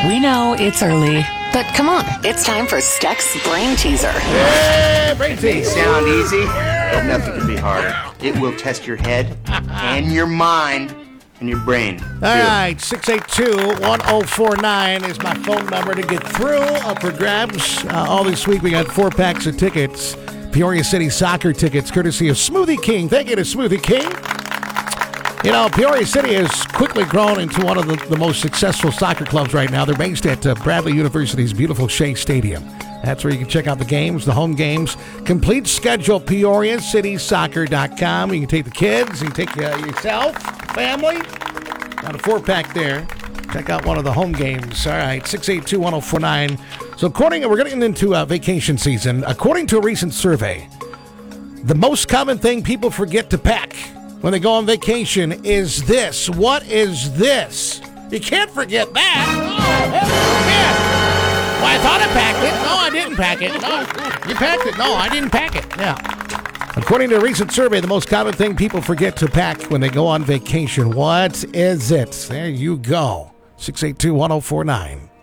We know it's early, but come on, it's time for Steck's Brain Teaser. Hey, Brain They Teaser. sound easy, but nothing can be harder. It will test your head and your mind and your brain. All right, 682-1049 is my phone number to get through. Up for grabs. All this week we got 4 packs of tickets. Peoria City soccer tickets, courtesy of Smoothie King. Thank you to Smoothie King. You know, Peoria City has quickly grown into one of the most successful soccer clubs right now. They're based at Bradley University's beautiful Shea Stadium. That's where you can check out the games, the home games. Complete schedule, PeoriaCitySoccer.com. You can take the kids, you can take yourself, family. Got a 4-pack there. Check out one of the home games. All right, 682-1049. So we're getting into vacation season. According to a recent survey, the most common thing people forget to pack when they go on vacation is this. What is this? You can't forget that. Oh, yeah. Well, I thought I packed it. No, I didn't pack it. No, you packed it. No, I didn't pack it. Yeah. According to a recent survey, the most common thing people forget to pack when they go on vacation. What is it? There you go. 682-1049.